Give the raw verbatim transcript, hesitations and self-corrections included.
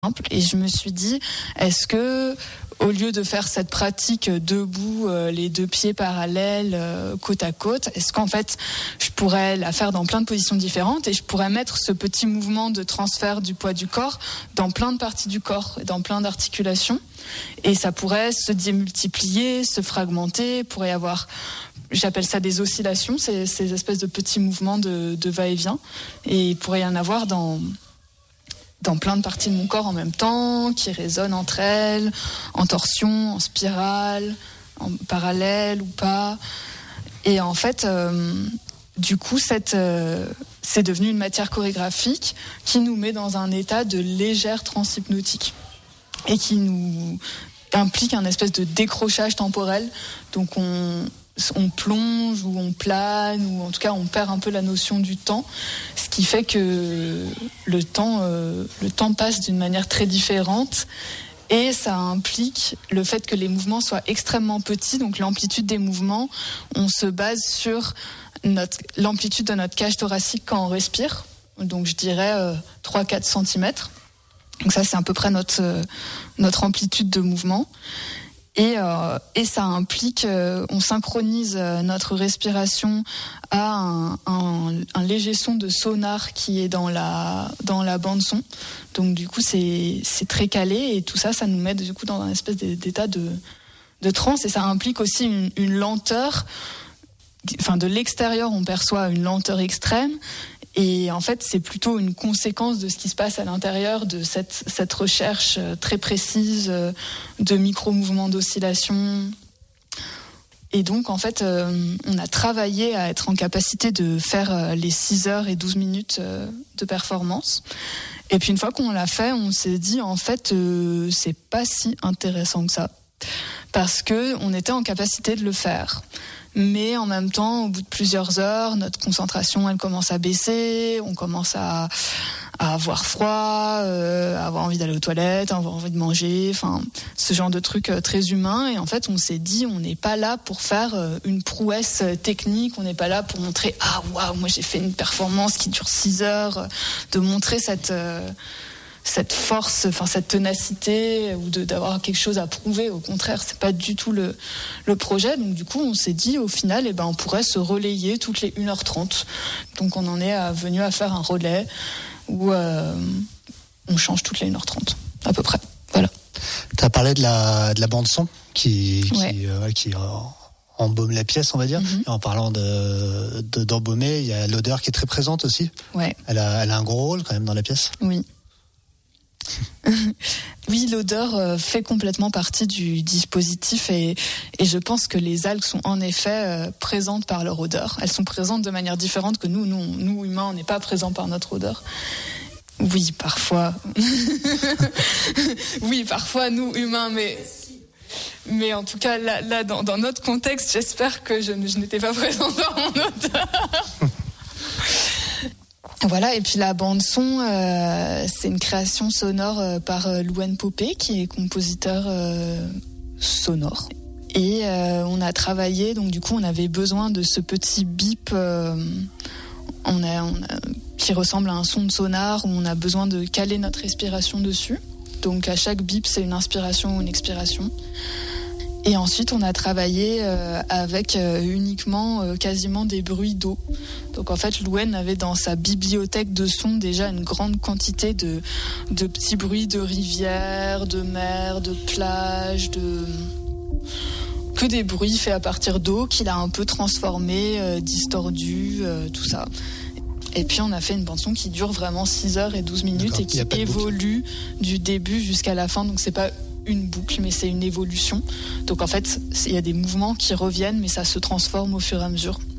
Et je me suis dit, est-ce que au lieu de faire cette pratique debout, euh, les deux pieds parallèles, euh, côte à côte, est-ce qu'en fait je pourrais la faire dans plein de positions différentes et je pourrais mettre ce petit mouvement de transfert du poids du corps dans plein de parties du corps, dans plein d'articulations, et ça pourrait se démultiplier, se fragmenter, pourrait y avoir, j'appelle ça des oscillations, ces, ces espèces de petits mouvements de, de va-et-vient, et il pourrait y en avoir dans dans plein de parties de mon corps en même temps, qui résonnent entre elles, en torsion, en spirale, en parallèle ou pas. Et en fait, euh, du coup, cette, euh, c'est devenu une matière chorégraphique qui nous met dans un état de légère transhypnotique et qui nous implique un espèce de décrochage temporel. Donc on... on plonge ou on plane, ou en tout cas on perd un peu la notion du temps, ce qui fait que le temps, euh, le temps passe d'une manière très différente, et ça implique le fait que les mouvements soient extrêmement petits. Donc l'amplitude des mouvements, on se base sur notre, l'amplitude de notre cage thoracique quand on respire, donc je dirais euh, trois à quatre centimètres. Donc ça c'est à peu près notre, euh, notre amplitude de mouvement. Et, euh, et ça implique, euh, on synchronise euh, notre respiration à un, un, un léger son de sonar qui est dans la dans la bande son. Donc du coup c'est c'est très calé, et tout ça, ça nous met du coup dans un espèce d'état de de transe, et ça implique aussi une, une lenteur. Enfin, de l'extérieur, on perçoit une lenteur extrême. Et en fait, c'est plutôt une conséquence de ce qui se passe à l'intérieur, de cette, cette recherche très précise de micro-mouvements d'oscillation. Et donc, en fait, euh, on a travaillé à être en capacité de faire les six heures et douze minutes de performance. Et puis, une fois qu'on l'a fait, on s'est dit, en fait, euh, c'est pas si intéressant que ça. Parce qu'on était en capacité de le faire. Mais en même temps, au bout de plusieurs heures, notre concentration, elle commence à baisser, on commence à, à avoir froid, euh, à avoir envie d'aller aux toilettes, à avoir envie de manger, enfin, ce genre de trucs très humains. Et en fait, on s'est dit, on n'est pas là pour faire une prouesse technique, on n'est pas là pour montrer, ah waouh, moi j'ai fait une performance qui dure six heures, de montrer cette... Euh, cette force, enfin cette ténacité, ou de, d'avoir quelque chose à prouver. Au contraire, c'est pas du tout le, le projet. Donc du coup, on s'est dit, au final, eh ben, on pourrait se relayer toutes les une heure trente. Donc on en est à, venu à faire un relais où euh, on change toutes les une heure trente, à peu près. Voilà. Tu as parlé de la, de la bande-son qui, ouais. qui, euh, qui euh, embaume la pièce, on va dire. Mm-hmm. Et en parlant de, de, d'embaumer, il y a l'odeur qui est très présente aussi. Ouais. Elle a, elle a un gros rôle quand même dans la pièce. Oui. Oui, l'odeur fait complètement partie du dispositif, et, et je pense que les algues sont en effet euh, présentes par leur odeur. Elles sont présentes de manière différente que nous. Nous, nous humains, on n'est pas présents par notre odeur. Oui, parfois. Oui, parfois, nous, humains, mais... Mais en tout cas, là, là dans, dans notre contexte, j'espère que je, je n'étais pas présente par mon odeur. Voilà, et puis la bande-son, euh, c'est une création sonore euh, par euh, Louane Popé, qui est compositeur euh, sonore. Et euh, on a travaillé, donc du coup, on avait besoin de ce petit bip euh, on a, on a, qui ressemble à un son de sonar, où on a besoin de caler notre respiration dessus. Donc à chaque bip, c'est une inspiration ou une expiration. Et ensuite, on a travaillé euh, avec euh, uniquement euh, quasiment des bruits d'eau. Donc en fait, Louane avait dans sa bibliothèque de sons déjà une grande quantité de, de petits bruits de rivière, de mer, de plage, de... que des bruits faits à partir d'eau qu'il a un peu transformé, euh, distordu, euh, tout ça. Et puis on a fait une bande-son qui dure vraiment six heures et douze minutes. D'accord. Et qui évolue du début jusqu'à la fin. Donc c'est pas une boucle, mais c'est une évolution. Donc en fait, il y a des mouvements qui reviennent, mais ça se transforme au fur et à mesure.